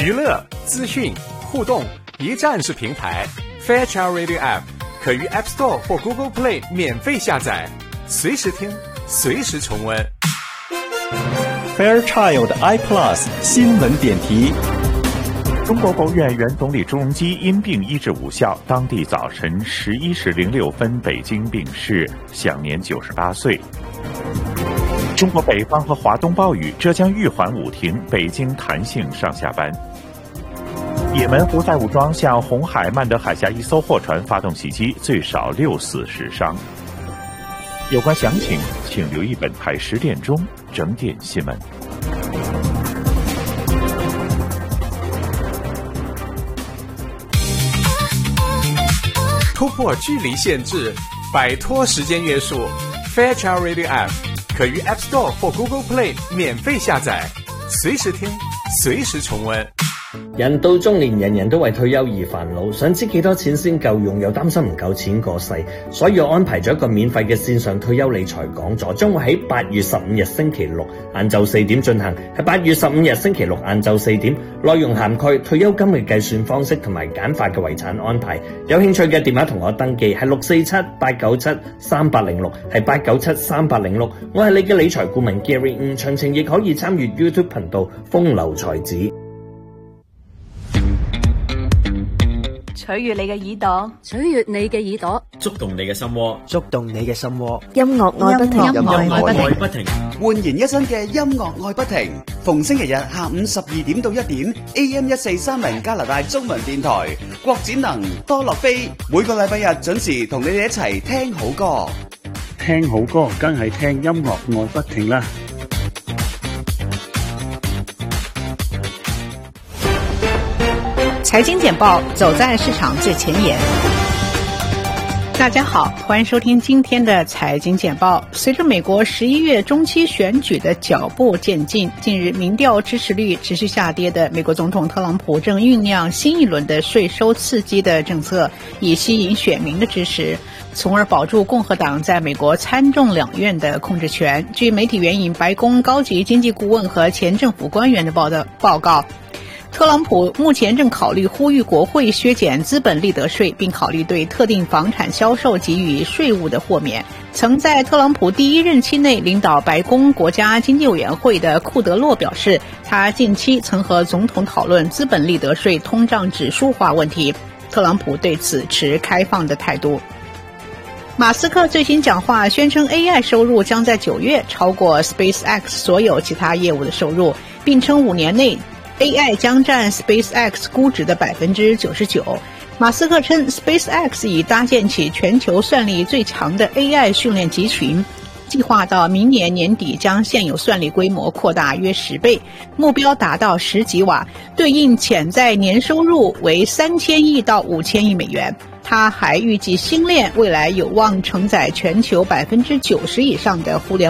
娱乐、资讯、互动一站式平台 Fairchild Radio App 可于 App Store 或 Google Play 免费下载，随时听，随时重温。 Fairchild iPlus 新闻点题。 中国国务院原总理朱镕基因病医治无效，当地早晨11时06分北京病逝，享年98岁。中国北方和华东暴雨，浙江玉环午停，北京弹性上下班。也门胡塞武装向红海曼德海峡一艘货船发动袭击，最少6死10伤。有关详情，请留意本台10点钟整点新闻。 突破距离限制，摆脱时间约束 Fairchild Radio App 可于 App Store 或 Google Play 免費下載，隨時聽，隨時重溫。 人到中年，人人都為退休而煩惱，想知幾多錢先夠用，又擔心唔夠錢過世，所以我安排咗一個免費嘅線上退休理財講座，將會喺8月15日星期六晏晝4點進行，係8月15日星期六晏晝4點，內容涵蓋退休金嘅計算方式同埋簡化嘅遺產安排。有興趣嘅電話同我登記係647-897-3806，係897-3806。我係你嘅理財顧問 Gary， 詳情亦可以參與 YouTube 頻道風流才子。 取悅你嘅耳朵， 取悅你嘅耳朵， 觸動你嘅心窩， 觸動你嘅心窩。 音樂愛不停， 音樂愛不停， 煥然一新嘅音樂愛不停。逢星期日下午12點到1點 AM1430加拿大中文電台，郭展能、多樂飛，每個禮拜日準時同你哋一齊聽好歌。 聽好歌，梗係聽音樂愛不停啦。 财经简报，走在市场最前沿。大家好，欢迎收听今天的财经简报。随着美国11月中期选举的脚步渐近，近日民调支持率持续下跌的美国总统特朗普正酝酿新一轮的税收刺激的政策，以吸引选民的支持，从而保住共和党在美国参众两院的控制权。据媒体援引白宫高级经济顾问和前政府官员的报告，特朗普目前正考虑呼吁国会削减资本利得税，并考虑对特定房产销售给予税务的豁免。曾在特朗普第一任期内领导白宫国家经济委员会的库德洛表示，他近期曾和总统讨论资本利得税通胀指数化问题。特朗普对此持开放的态度。马斯克最新讲话宣称 AI 收入将在9月超过 SpaceX 所有其他业务的收入，并称5年内AI 将占 SpaceX 估值的 99%。 马斯克称 SpaceX 已搭建起全球算力最强的 AI 训练集群，计划到明年年底将现有算力规模扩大约10倍，目标达到10吉瓦，对应潜在年收入为3000亿到5000亿美元。他还预计星链未来有望承载全球90%以上的互联